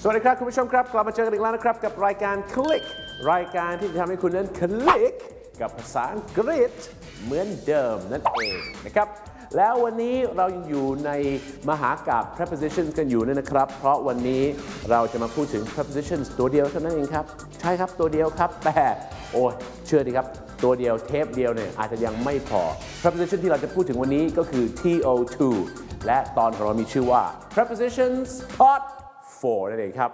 สวัสดีครับคุณผู้ชมครับกลับมาเจอกันอีกแล้วนะครับกับรายการคลิกรายการที่จะทำให้คุณนั้นคลิกกับภาษาอังกฤษเหมือนเดิมนั่นเองนะครับแล้ววันนี้เรายังอยู่ในมหากาพย์ prepositions กันอยู่นะครับเพราะวันนี้เราจะมาพูดถึง prepositions ตัวเดียวเท่านั้นเองครับใช่ครับตัวเดียวครับแต่โอ้เชื่อดีครับตัวเดียวเทปเดียวเนี่ยอาจจะยังไม่พอ preposition ที่เราจะพูดถึงวันนี้ก็คือ to และตอนของเรามีชื่อว่า prepositions part 4 นั่นเองครับ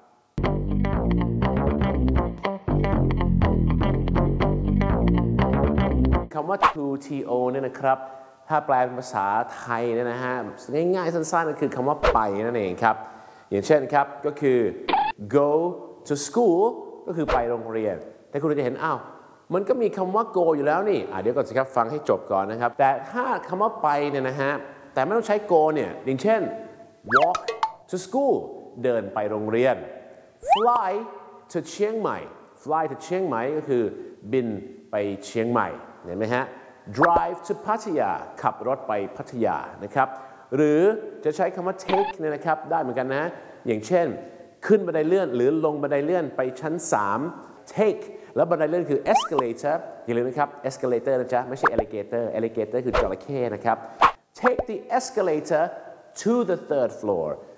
คำว่า to เนี่ยนะครับถ้าแปลเป็นภาษาไทยเนี่ยนะฮะง่ายๆสั้นๆก็คือคำว่าไปนั่นเองครับอย่างเช่นครับก็คือ go to school ก็คือไปโรงเรียนแต่คุณจะเห็นอ้าวมันก็มีคำว่า go อยู่แล้วนี่เดี๋ยวก่อนสิครับฟังให้จบก่อนนะครับแต่ถ้าคำว่าไปเนี่ยนะฮะแต่ไม่ต้องใช้ go เนี่ยอย่างเช่น walk to school เดินไปโรงเรียน fly to เชียงใหม่ fly to เชียงใหม่ก็คือบินไปเชียงใหม่เห็นไหมฮะ drive to พัทยาขับรถไปพัทยานะครับหรือจะใช้คำว่า take เนี่ยนะครับได้เหมือนกันนะอย่างเช่นขึ้นบันไดเลื่อนหรือลงบันไดเลื่อนไปชั้น3 take แล้วบันไดเลื่อนคือ escalator อย่าลืมนะครับ escalator นะจ๊ะไม่ใช่ alligator คือจระเข้นะครับ take the escalator to the third floor